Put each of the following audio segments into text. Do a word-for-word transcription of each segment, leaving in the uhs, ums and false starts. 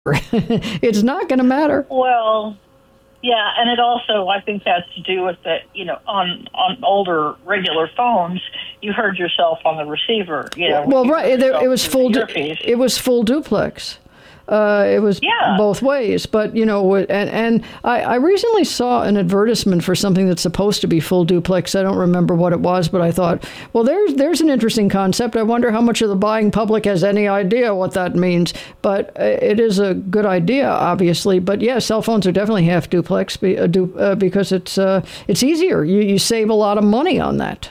It's not going to matter. Well, yeah, and it also, I think, has to do with that, you know, on, on older regular phones, you heard yourself on the receiver. You know, well, you right, it, it was full. Du- it was full duplex. Uh, it was yeah. both ways, but you know, and and I, I recently saw an advertisement for something that's supposed to be full duplex. I don't remember what it was, but I thought, well, there's there's an interesting concept. I wonder how much of the buying public has any idea what that means. But it is a good idea, obviously. But yeah, cell phones are definitely half duplex be, uh, du, uh, because it's uh, it's easier. You you save a lot of money on that.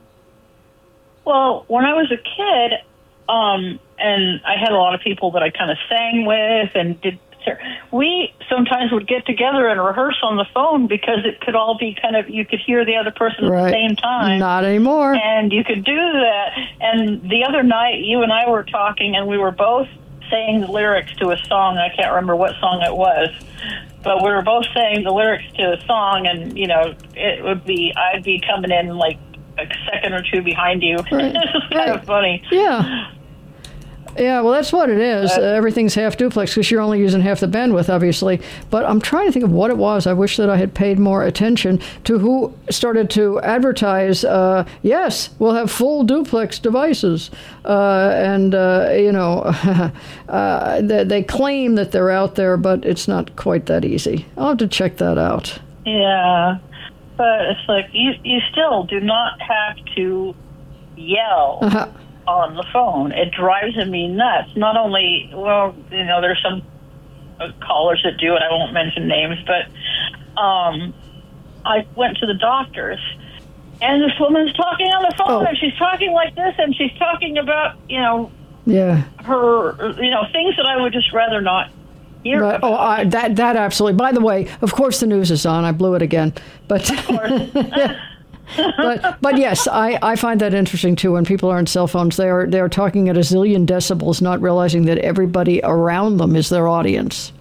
Well, when I was a kid. Um, and I had a lot of people that I kind of sang with and did. We sometimes would get together and rehearse on the phone because it could all be kind of, you could hear the other person at right. the same time. Not anymore. And you could do that. And the other night, you and I were talking, and we were both saying the lyrics to a song. I can't remember what song it was. But we were both saying the lyrics to a song, and, you know, it would be, I'd be coming in like a second or two behind you. Right. It's just kind right. of funny. Yeah. Yeah, well, that's what it is. Uh, everything's half duplex because you're only using half the bandwidth, obviously. But I'm trying to think of what it was. I wish that I had paid more attention to who started to advertise, uh, yes, we'll have full duplex devices. Uh, and, uh, you know, uh, they, they claim that they're out there, but it's not quite that easy. I'll have to check that out. Yeah, but it's like you, you still do not have to yell. Uh-huh. On the phone. It drives me nuts. Not only, well, you know, there's some callers that do it. I won't mention names, but um, I went to the doctor's, and this woman's talking on the phone, oh. and she's talking like this, and she's talking about, you know, yeah, her, you know, things that I would just rather not hear. Right. Oh, I, that that absolutely. By the way, of course, the news is on. I blew it again, but. Of course. yeah. but but yes, I, I find that interesting too. When people are on cell phones, they are they are talking at a zillion decibels, not realizing that everybody around them is their audience.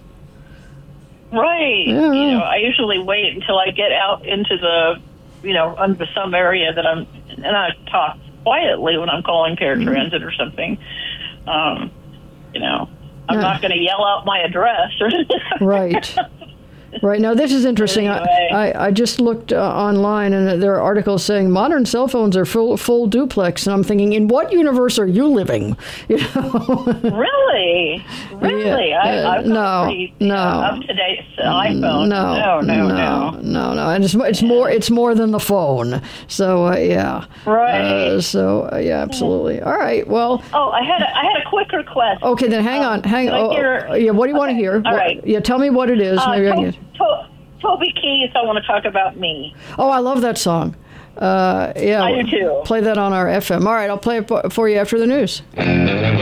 Right. Yeah. You know, I usually wait until I get out into the, you know, under some area that I'm, and I talk quietly when I'm calling paratransit mm-hmm. or something. Um, you know, I'm yeah. not going to yell out my address. Right. Right. Now, this is interesting. Anyway. I, I, I just looked uh, online, and there are articles saying modern cell phones are full full duplex. And I'm thinking, in what universe are you living? You know? Really? Really? Yeah, I, I've got no, a pretty no. uh, up-to-date iPhone. No, no, no, no. No, no, no. And it's, it's, more, it's more than the phone. So, uh, yeah. Right. Uh, so, uh, yeah, absolutely. All right. Well. Oh, I had a, I had a quick request. Okay, then hang um, on. Hang on. Hear, oh, yeah, what do you okay, want to hear? All what, right. Yeah, tell me what it is. Uh, Maybe to- I can get... to- Toby Keith, I want to talk about me. Oh, I love that song. Uh, yeah, I do too. Play that on our F M. All right, I'll play it for you after the news.